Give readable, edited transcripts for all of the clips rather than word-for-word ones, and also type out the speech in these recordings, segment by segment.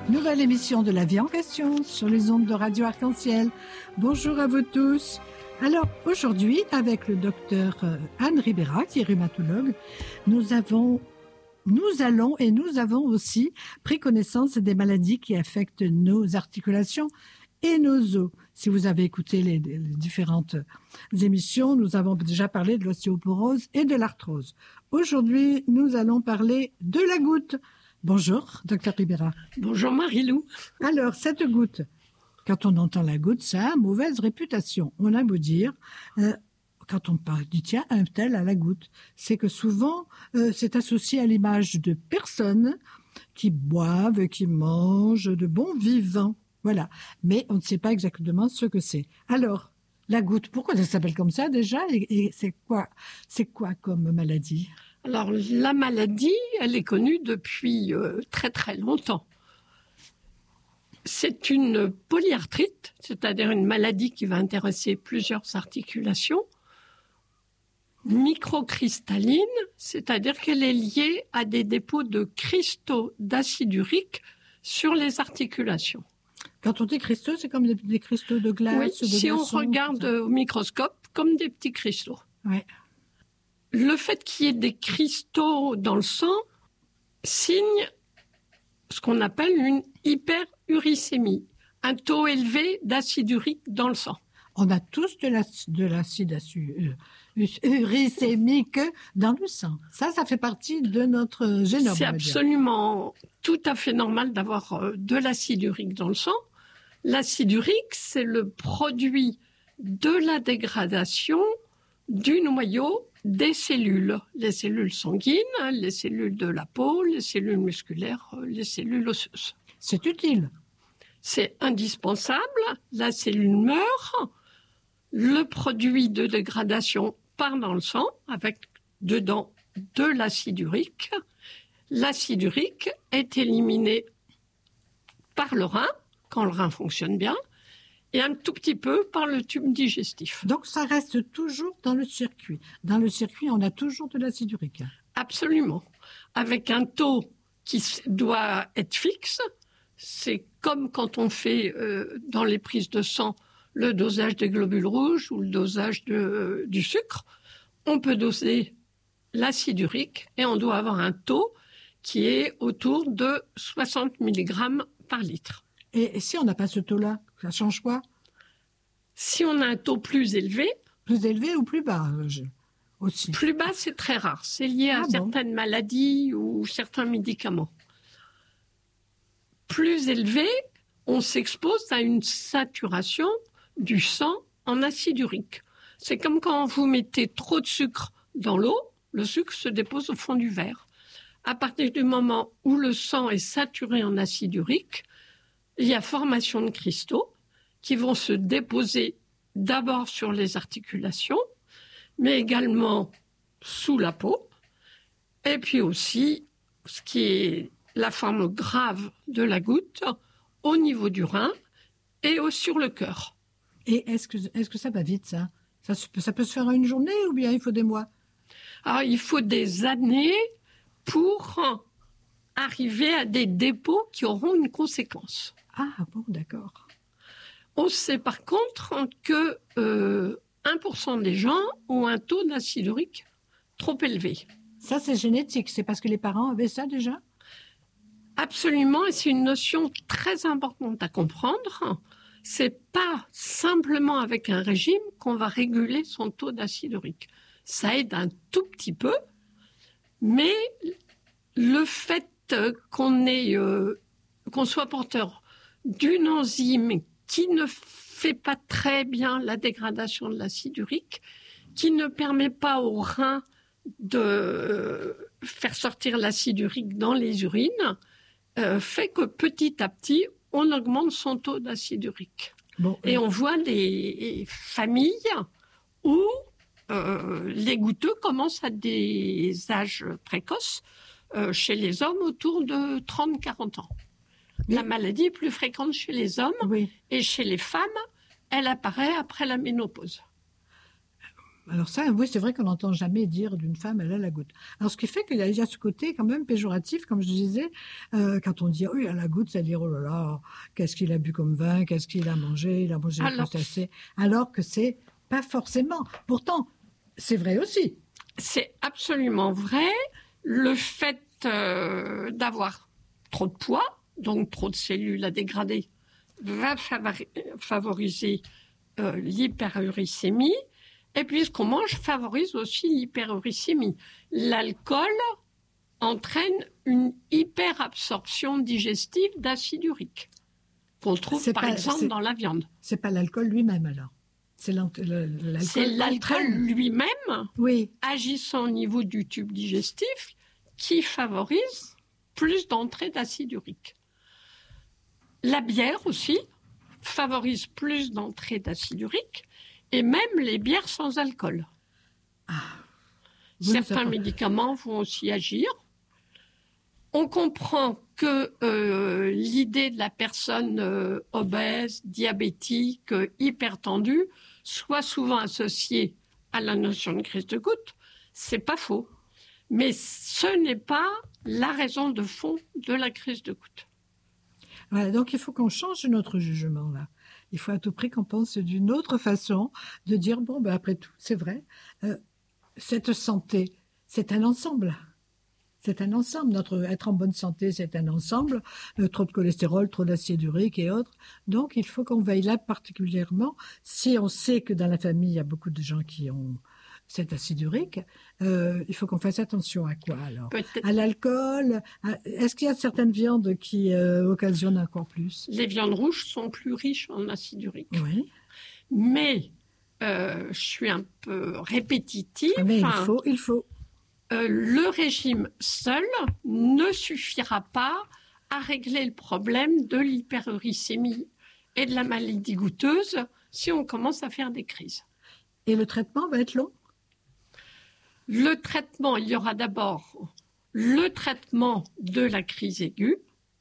Nouvelle émission de La Vie en question sur les ondes de Radio Arc-en-Ciel. Bonjour à vous tous. Alors aujourd'hui, avec le docteur Anne Ribera, qui est rhumatologue, nous avons aussi pris connaissance des maladies qui affectent nos articulations et nos os. Si vous avez écouté les différentes émissions, nous avons déjà parlé de l'ostéoporose et de l'arthrose. Aujourd'hui, nous allons parler de la goutte. Bonjour, docteur Ribera. Bonjour Marie-Lou. Alors, cette goutte, quand on entend la goutte, ça a mauvaise réputation. On a beau dire, quand on parle du tiens, un tel à la goutte, c'est que souvent, c'est associé à l'image de personnes qui boivent, qui mangent, de bons vivants. Voilà. Mais on ne sait pas exactement ce que c'est. Alors, la goutte, pourquoi ça s'appelle comme ça déjà? Et c'est quoi comme maladie? Alors, la maladie, elle est connue depuis très très longtemps. C'est une polyarthrite, c'est-à-dire une maladie qui va intéresser plusieurs articulations. Microcristalline, c'est-à-dire qu'elle est liée à des dépôts de cristaux d'acide urique sur les articulations. Quand on dit cristaux, c'est comme des cristaux de glace? Oui, de si glaçons, on regarde au microscope, comme des petits cristaux. Ouais. Le fait qu'il y ait des cristaux dans le sang signe ce qu'on appelle une hyperuricémie, un taux élevé d'acide urique dans le sang. On a tous de l'acide uricémique dans le sang. Ça fait partie de notre génome. C'est absolument tout à fait normal d'avoir de l'acide urique dans le sang. L'acide urique, c'est le produit de la dégradation du noyau des cellules, les cellules sanguines, les cellules de la peau, les cellules musculaires, les cellules osseuses. C'est utile. C'est indispensable. La cellule meurt, le produit de dégradation part dans le sang avec dedans de l'acide urique. L'acide urique est éliminé par le rein, quand le rein fonctionne bien, et un tout petit peu par le tube digestif. Donc ça reste toujours dans le circuit. Dans le circuit, on a toujours de l'acide urique. Absolument. Avec un taux qui doit être fixe. C'est comme quand on fait dans les prises de sang le dosage des globules rouges ou le dosage du sucre. On peut doser l'acide urique et on doit avoir un taux qui est autour de 60 mg par litre. Et si on n'a pas ce taux-là, ça change quoi? Si on a un taux plus élevé... Plus élevé ou plus bas aussi? Plus bas, c'est très rare. C'est lié à certaines maladies ou certains médicaments. Plus élevé, on s'expose à une saturation du sang en acide urique. C'est comme quand vous mettez trop de sucre dans l'eau, le sucre se dépose au fond du verre. À partir du moment où le sang est saturé en acide urique, il y a formation de cristaux qui vont se déposer d'abord sur les articulations, mais également sous la peau, et puis aussi, ce qui est la forme grave de la goutte, au niveau du rein et sur le cœur. Et est-ce que ça va vite, ça? Ça peut se faire en une journée ou bien il faut des mois? Alors, il faut des années pour arriver à des dépôts qui auront une conséquence. Ah bon, d'accord. On sait par contre que 1% des gens ont un taux d'acide urique trop élevé. Ça, c'est génétique. C'est parce que les parents avaient ça déjà? Absolument, et c'est une notion très importante à comprendre. C'est pas simplement avec un régime qu'on va réguler son taux d'acide urique. Ça aide un tout petit peu, mais le fait qu'on soit porteur d'une enzyme qui ne fait pas très bien la dégradation de l'acide urique, qui ne permet pas au rein de faire sortir l'acide urique dans les urines, fait que petit à petit, on augmente son taux d'acide urique. Bon, et on voit des familles où les goutteux commencent à des âges précoces, chez les hommes autour de 30-40 ans. La maladie est plus fréquente chez les hommes, et chez les femmes, elle apparaît après la ménopause. Alors ça, oui, c'est vrai qu'on n'entend jamais dire d'une femme, elle a la goutte. Alors ce qui fait qu'il y a ce côté quand même péjoratif, comme je disais, quand on dit, oh, il a la goutte, c'est-à-dire, oh là là, qu'est-ce qu'il a bu comme vin, qu'est-ce qu'il a mangé des crustacés, alors que c'est pas forcément. Pourtant, c'est vrai aussi. C'est absolument vrai. Le fait d'avoir trop de poids, donc trop de cellules à dégrader, va favoriser l'hyperuricémie. Et puis, ce qu'on mange favorise aussi l'hyperuricémie. L'alcool entraîne une hyperabsorption digestive d'acide urique, qu'on trouve par exemple dans la viande. C'est pas l'alcool lui-même alors. C'est l'alcool lui-même, oui, agissant au niveau du tube digestif, qui favorise plus d'entrée d'acide urique. La bière aussi favorise plus d'entrée d'acide urique, et même les bières sans alcool. Certains médicaments vont aussi agir. On comprend que l'idée de la personne obèse, diabétique, hypertendue, soit souvent associée à la notion de crise de goutte. C'est pas faux. Mais ce n'est pas la raison de fond de la crise de goutte. Voilà, donc il faut qu'on change notre jugement là. Il faut à tout prix qu'on pense d'une autre façon de dire, bon, ben après tout, c'est vrai, cette santé, c'est un ensemble. C'est un ensemble. Être en bonne santé, c'est un ensemble. Trop de cholestérol, trop d'acide urique et autres. Donc, il faut qu'on veille là particulièrement. Si on sait que dans la famille, il y a beaucoup de gens qui ont cet acide urique, il faut qu'on fasse attention à quoi alors ? À l'alcool. Est-ce qu'il y a certaines viandes qui occasionnent encore plus ? Les viandes rouges sont plus riches en acide urique. Oui. Mais je suis un peu répétitive. Mais il faut. Le régime seul ne suffira pas à régler le problème de l'hyperuricémie et de la maladie goutteuse si on commence à faire des crises. Et le traitement va être long ? Le traitement, il y aura d'abord le traitement de la crise aiguë,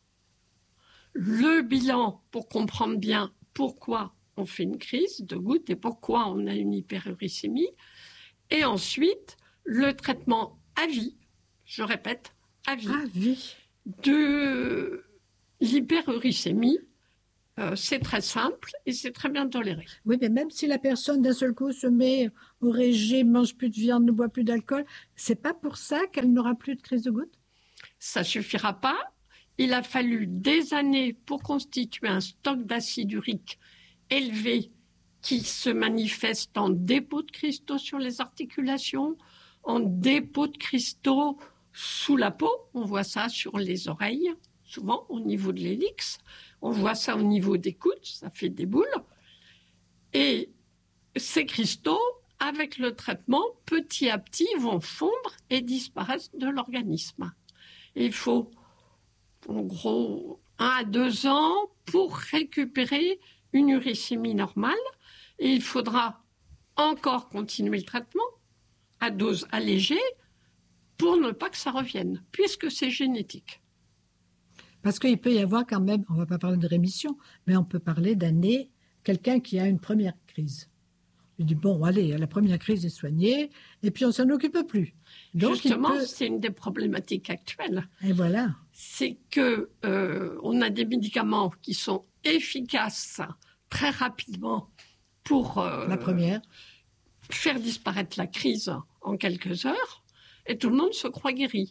le bilan pour comprendre bien pourquoi on fait une crise de goutte et pourquoi on a une hyperuricémie, et ensuite le traitement à vie, je répète, à vie, de l'hyperuricémie. C'est très simple et c'est très bien toléré. Oui, mais même si la personne d'un seul coup se met au régime, mange plus de viande, ne boit plus d'alcool, c'est pas pour ça qu'elle n'aura plus de crise de goutte ? Ça suffira pas. Il a fallu des années pour constituer un stock d'acide urique élevé qui se manifeste en dépôt de cristaux sur les articulations, en dépôt de cristaux sous la peau. On voit ça sur les oreilles, souvent au niveau de l'hélix. On voit ça au niveau des coudes, ça fait des boules. Et ces cristaux, avec le traitement, petit à petit, vont fondre et disparaître de l'organisme. Et il faut, en gros, 1 à 2 ans pour récupérer une uricémie normale. Et il faudra encore continuer le traitement à dose allégée pour ne pas que ça revienne, puisque c'est génétique. Parce qu'il peut y avoir quand même, on ne va pas parler de rémission, mais on peut parler quelqu'un qui a une première crise. Il dit, bon, allez, la première crise est soignée, et puis on ne s'en occupe plus. Donc, justement, c'est une des problématiques actuelles. Et voilà. C'est que on a des médicaments qui sont efficaces très rapidement pour la première. Faire disparaître la crise en quelques heures, et tout le monde se croit guéri.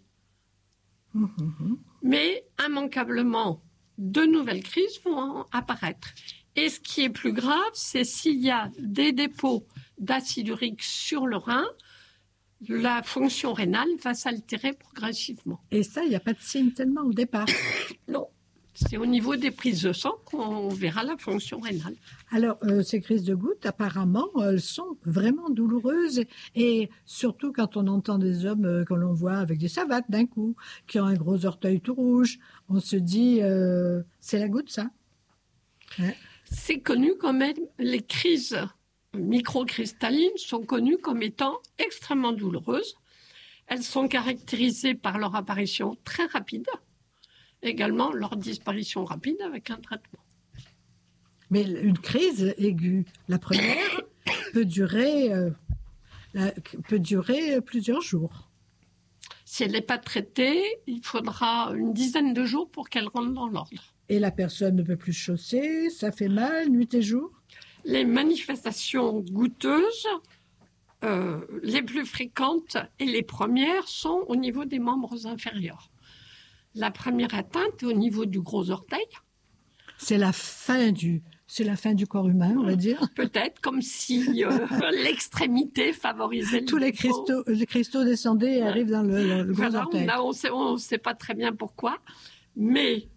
Mais immanquablement, de nouvelles crises vont apparaître. Et ce qui est plus grave, c'est s'il y a des dépôts d'acide urique sur le rein, la fonction rénale va s'altérer progressivement. Et ça, il n'y a pas de signe tellement au départ. Non, c'est au niveau des prises de sang qu'on verra la fonction rénale. Alors, ces crises de goutte, apparemment, elles sont vraiment douloureuses. Et surtout quand on entend des hommes que l'on voit avec des savates d'un coup, qui ont un gros orteil tout rouge, on se dit, c'est la goutte, ça. Ouais. C'est connu comme les crises microcristallines sont connues comme étant extrêmement douloureuses. Elles sont caractérisées par leur apparition très rapide, également leur disparition rapide avec un traitement. Mais une crise aiguë, la première, peut durer peut durer plusieurs jours. Si elle n'est pas traitée, il faudra une dizaine de jours pour qu'elle rentre dans l'ordre. Et la personne ne peut plus chausser, ça fait mal, nuit et jour? Les manifestations goutteuses, les plus fréquentes et les premières sont au niveau des membres inférieurs. La première atteinte est au niveau du gros orteil. C'est la fin du corps humain, on va dire. Peut-être, comme si l'extrémité favorisait le Tous les cristaux descendaient et arrivent dans le gros orteil. On ne sait pas très bien pourquoi, mais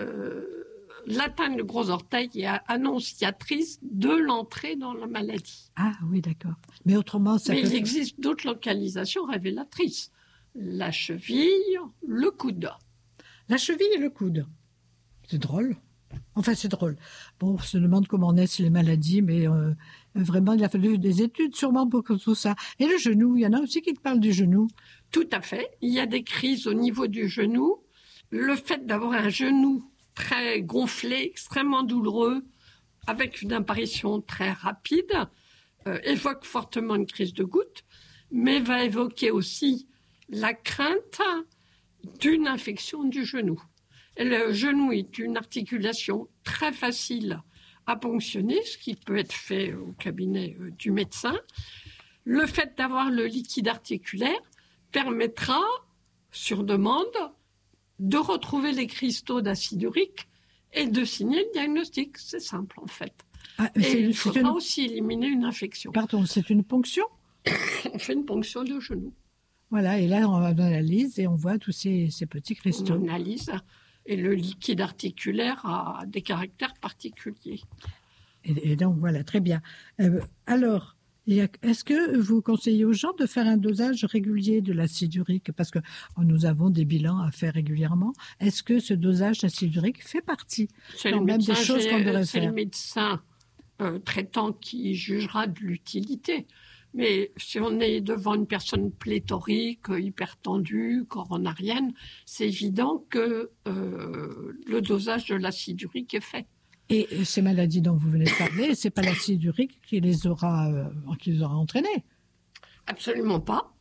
l'atteinte du gros orteil est annonciatrice de l'entrée dans la maladie. Ah oui, d'accord. Mais autrement, il existe d'autres localisations révélatrices. La cheville, le coude. La cheville et le coude. C'est drôle. Enfin, c'est drôle. Bon, on se demande comment naissent les maladies, mais vraiment, il a fallu des études sûrement pour tout ça. Et le genou, il y en a aussi qui te parlent du genou. Tout à fait. Il y a des crises au niveau du genou. Le fait d'avoir un genou très gonflé, extrêmement douloureux, avec une apparition très rapide, évoque fortement une crise de goutte, mais va évoquer aussi la crainte d'une infection du genou. Et le genou est une articulation très facile à ponctionner, ce qui peut être fait au cabinet du médecin. Le fait d'avoir le liquide articulaire permettra, sur demande, de retrouver les cristaux d'acide urique et de signer le diagnostic. C'est simple, en fait. Et il faudra aussi éliminer une infection. Pardon, c'est une ponction? On fait une ponction de genou. Voilà, et là, on analyse et on voit tous ces petits cristaux. On analyse, et le liquide articulaire a des caractères particuliers. Et donc, voilà, très bien. Alors, est-ce que vous conseillez aux gens de faire un dosage régulier de l'acide urique? Parce que nous avons des bilans à faire régulièrement. Est-ce que ce dosage d'acide urique fait partie même des choses qu'on devrait faire? C'est le médecin traitant qui jugera de l'utilité. Mais si on est devant une personne pléthorique, hypertendue, coronarienne, c'est évident que le dosage de l'acide urique est fait. Et ces maladies dont vous venez de parler, c'est pas l'acide urique qui les aura entraînées? Absolument pas.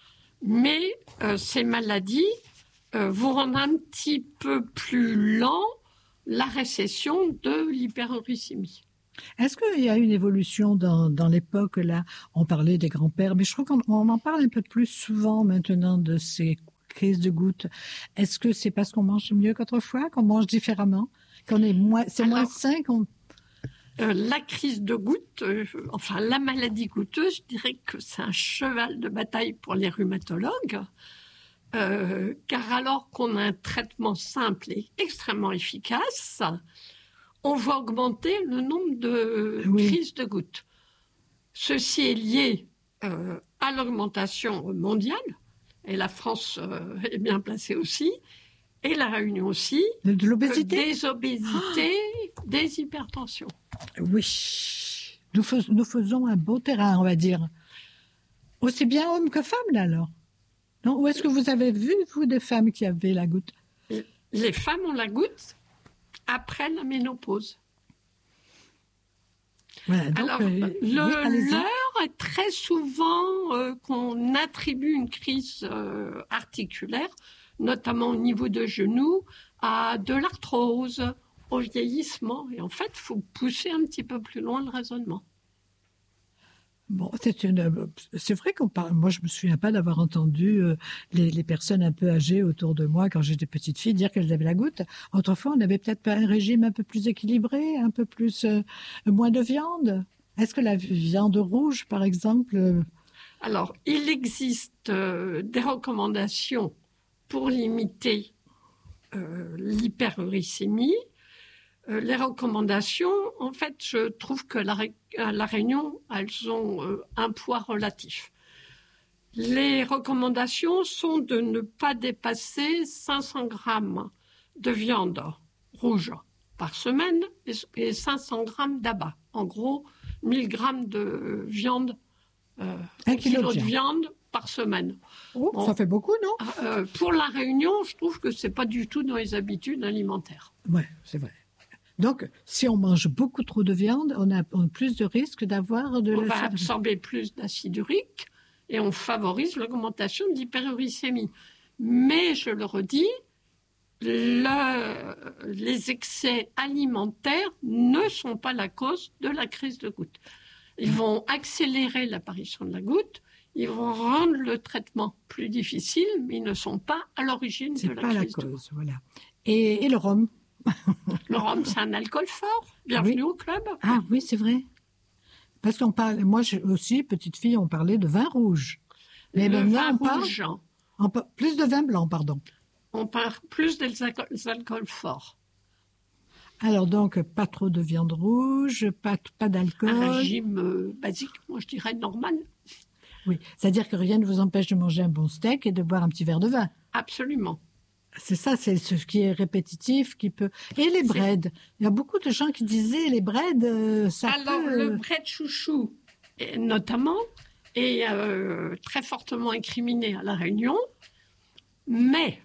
Mais ces maladies vont rendre un petit peu plus lent la récession de l'hyperuricémie. Est-ce qu'il y a une évolution dans l'époque, là? On parlait des grands-pères, mais je crois qu'on en parle un peu plus souvent maintenant de ces crises de gouttes. Est-ce que c'est parce qu'on mange mieux qu'autrefois, qu'on mange différemment, c'est moins sain la crise de goutte, la maladie goutteuse, je dirais que c'est un cheval de bataille pour les rhumatologues, car alors qu'on a un traitement simple et extrêmement efficace, on voit augmenter le nombre de crises de gouttes. Ceci est lié à l'augmentation mondiale, et la France est bien placée aussi, et la Réunion aussi, de l'obésité, des obésités, des hypertensions. Oui, nous faisons un beau terrain, on va dire. Aussi bien hommes que femmes, là, alors? Non? Ou est-ce que vous avez vu, vous, des femmes qui avaient la goutte? Les femmes ont la goutte après la ménopause. Voilà, donc, alors, l'heure est très souvent qu'on attribue une crise articulaire, notamment au niveau de genoux, à de l'arthrose, au vieillissement. Et en fait, il faut pousser un petit peu plus loin le raisonnement. Bon, c'est vrai qu'on parle. Moi, je me souviens pas d'avoir entendu les personnes un peu âgées autour de moi quand j'étais petite fille dire qu'elles avaient la goutte. Autrefois, on n'avait peut-être pas un régime un peu plus équilibré, un peu plus moins de viande. Est-ce que la viande rouge, par exemple? Alors, il existe des recommandations pour limiter l'hyperuricémie. Les recommandations, en fait, je trouve que à la Réunion, elles ont un poids relatif. Les recommandations sont de ne pas dépasser 500 grammes de viande rouge par semaine et 500 grammes d'abat. En gros, 1000 grammes de viande, 1 kilo de viande par semaine. Oh, bon, ça fait beaucoup, non? Pour la Réunion, je trouve que c'est pas du tout dans les habitudes alimentaires. Ouais, c'est vrai. Donc, si on mange beaucoup trop de viande, on a plus de risques d'avoir de l'acide. On va absorber plus d'acide urique et on favorise l'augmentation de l'hyperuricémie. Mais, je le redis, les excès alimentaires ne sont pas la cause de la crise de goutte. Ils vont accélérer l'apparition de la goutte, ils vont rendre le traitement plus difficile, mais ils ne sont pas à l'origine de la crise. C'est pas la cause, voilà. Et le rhum? Le rhum, c'est un alcool fort. Bienvenue au club. Ah oui, c'est vrai. Parce qu'on parle, moi aussi, petite fille, on parlait de vin rouge. Mais maintenant, on parle plus de vin blanc, pardon. On parle plus des alcools forts. Alors donc, pas trop de viande rouge, pas d'alcool. Un régime basique, moi je dirais normal. Oui, c'est-à-dire que rien ne vous empêche de manger un bon steak et de boire un petit verre de vin. Absolument. C'est ça, c'est ce qui est répétitif, qui peut... Et les breads. Il y a beaucoup de gens qui disaient les breads, ça Alors, peut... le bread chouchou, notamment, est très fortement incriminé à La Réunion, mais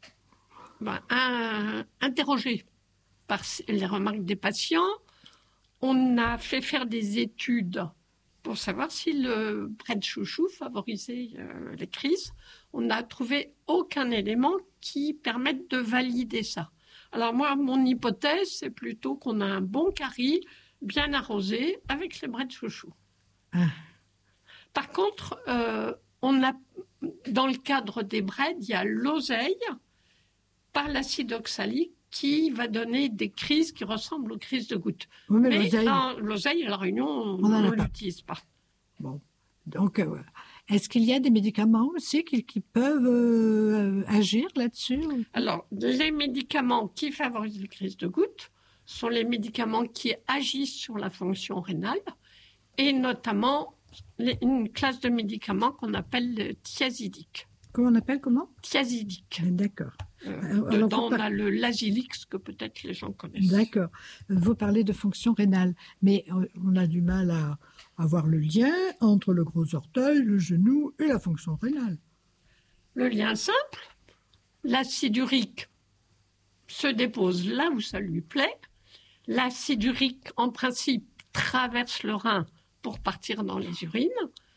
interrogé par les remarques des patients, on a fait faire des études pour savoir si le bread chouchou favorisait les crises. On n'a trouvé aucun élément qui permette de valider ça. Alors moi, mon hypothèse, c'est plutôt qu'on a un bon curry bien arrosé avec les bread chouchou. Ah. Par contre, dans le cadre des breads, il y a l'oseille par l'acide oxalique qui va donner des crises qui ressemblent aux crises de goutte. Oui, mais l'oseille, à La Réunion, on ne l'utilise pas. Bon, donc, est-ce qu'il y a des médicaments aussi qui peuvent agir là-dessus? Alors, les médicaments qui favorisent les crises de goutte sont les médicaments qui agissent sur la fonction rénale, et notamment une classe de médicaments qu'on appelle thiazidiques. Comment on appelle, comment? Thiazidiques. D'accord. Dedans, on a le Lazilix, que peut-être les gens connaissent. D'accord. Vous parlez de fonction rénale, mais on a du mal à avoir le lien entre le gros orteil, le genou et la fonction rénale. Le lien simple, l'acide urique se dépose là où ça lui plaît. L'acide urique, en principe, traverse le rein pour partir dans les urines.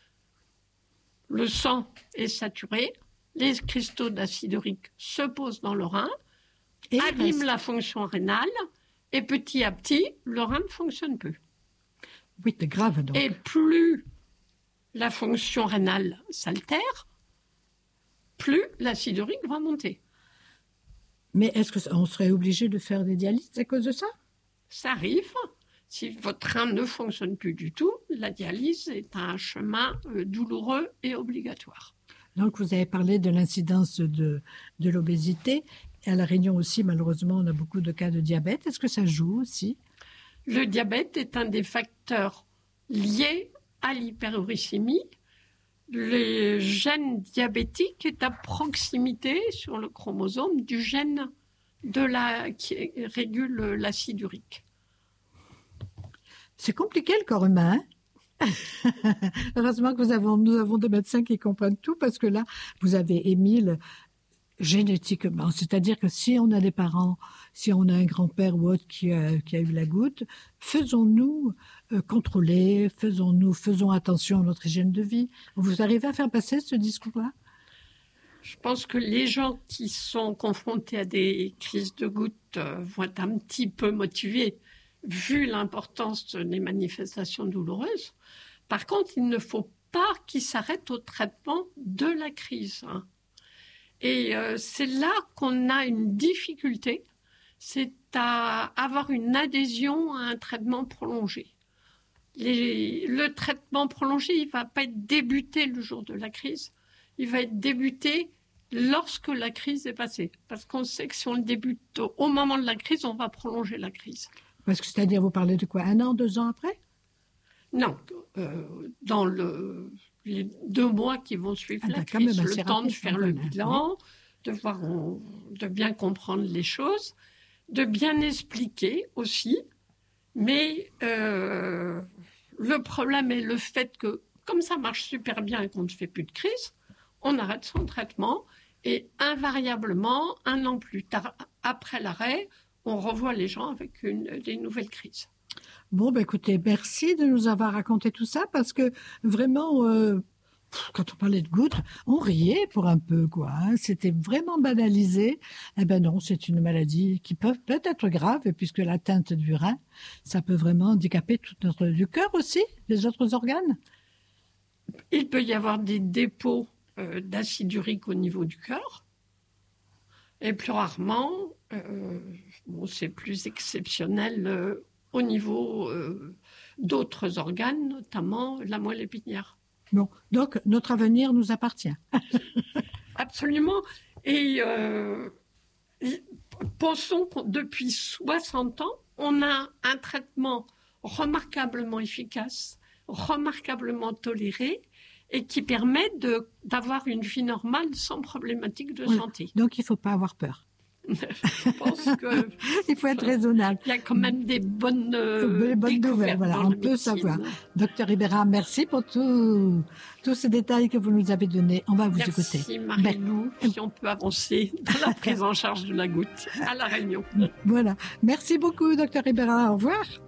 Le sang est saturé. Les cristaux d'acide urique se posent dans le rein, abîment la fonction rénale, et petit à petit, le rein ne fonctionne plus. Oui, c'est grave donc. Et plus la fonction rénale s'altère, plus l'acide urique va monter. Mais est-ce qu'on serait obligé de faire des dialyses à cause de ça? Ça arrive. Si votre rein ne fonctionne plus du tout, la dialyse est un chemin douloureux et obligatoire. Donc, vous avez parlé de l'incidence de l'obésité. À La Réunion aussi, malheureusement, on a beaucoup de cas de diabète. Est-ce que ça joue aussi? Le diabète est un des facteurs liés à l'hyperuricémie. Le gène diabétique est à proximité sur le chromosome du gène qui régule l'acide urique. C'est compliqué le corps humain, hein? Heureusement que nous avons des médecins qui comprennent tout, parce que là, vous avez émis génétiquement. C'est-à-dire que si on a des parents, si on a un grand-père ou autre qui a eu la goutte, faisons-nous contrôler, faisons attention à notre hygiène de vie. Vous arrivez à faire passer ce discours-là? Je pense que les gens qui sont confrontés à des crises de goutte vont être un petit peu motivés, vu l'importance des manifestations douloureuses. Par contre, il ne faut pas qu'ils s'arrêtent au traitement de la crise. Et c'est là qu'on a une difficulté, c'est à avoir une adhésion à un traitement prolongé. Le traitement prolongé, il ne va pas être débuté le jour de la crise, il va être débuté lorsque la crise est passée. Parce qu'on sait que si on le débute au moment de la crise, on va prolonger la crise. Parce que c'est-à-dire, vous parlez de quoi? 1 an, 2 ans après? Non, dans les 2 mois qui vont suivre la crise, le temps de faire le bilan, de bien comprendre les choses, de bien expliquer aussi. Mais le problème est le fait que, comme ça marche super bien et qu'on ne fait plus de crise, on arrête son traitement et invariablement, 1 an plus tard, après l'arrêt, on revoit les gens avec des nouvelles crises. Bon, écoutez, merci de nous avoir raconté tout ça, parce que vraiment, Quand on parlait de gouttes, on riait pour un peu, quoi. Hein. C'était vraiment banalisé. Eh ben non, c'est une maladie qui peut être grave, puisque l'atteinte du rein, ça peut vraiment handicaper du cœur aussi, les autres organes. Il peut y avoir des dépôts d'acide urique au niveau du cœur. Et plus rarement, c'est plus exceptionnel au niveau d'autres organes, notamment la moelle épinière. Bon, donc notre avenir nous appartient. Absolument. Et pensons que depuis 60 ans, on a un traitement remarquablement efficace, remarquablement toléré, et qui permet d'avoir une vie normale sans problématique de santé. Donc il ne faut pas avoir peur. Je pense que il faut être raisonnable. Il y a quand même des bonnes nouvelles. Voilà, on peut savoir. Docteur Ribera, merci pour tous ces détails que vous nous avez donnés. On va vous écouter. Merci Marie-Lou. Si on peut avancer dans la prise en charge de la goutte à La Réunion. Voilà. Merci beaucoup, Docteur Ribera. Au revoir.